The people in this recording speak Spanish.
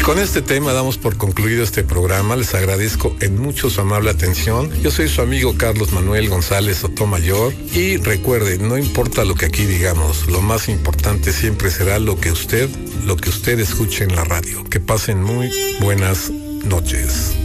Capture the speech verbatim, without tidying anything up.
con este tema damos por concluido este programa. Les agradezco en mucho su amable atención. Yo soy su amigo Carlos Manuel González Sotomayor y recuerden, no importa lo que aquí digamos, lo más importante siempre será lo que usted, lo que usted escuche en la radio. Que pasen muy buenas noches.